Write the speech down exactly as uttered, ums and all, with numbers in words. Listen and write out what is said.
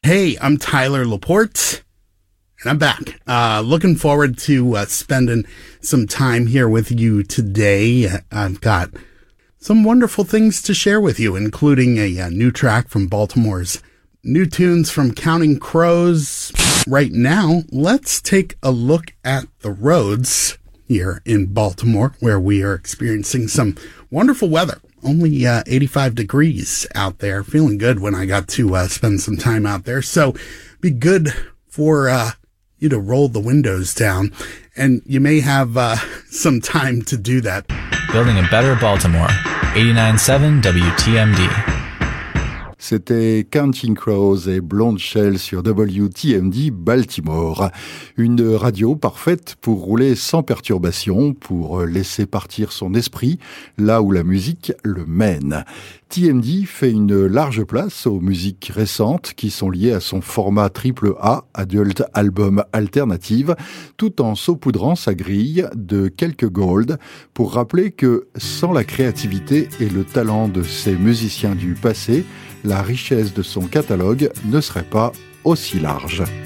Hey, I'm Tyler Laporte, and I'm back. Uh, looking forward to uh, spending some time here with you today. I've got some wonderful things to share with you, including a, a new track from Baltimore's New Tunes from Counting Crows. Right now, let's take a look at the roads here in Baltimore, where we are experiencing some wonderful weather. Only uh, eighty-five degrees out there. Feeling good when I got to uh, spend some time out there. So be good for uh, you to roll the windows down. And you may have uh, some time to do that. Building a better Baltimore. eighty-nine point seven W T M D. C'était Counting Crows et Blonde Shell sur W T M D Baltimore. Une radio parfaite pour rouler sans perturbation, pour laisser partir son esprit là où la musique le mène. T M D fait une large place aux musiques récentes qui sont liées à son format triple A, Adult Album Alternative, tout en saupoudrant sa grille de quelques gold pour rappeler que sans la créativité et le talent de ces musiciens du passé, la richesse de son catalogue ne serait pas aussi large.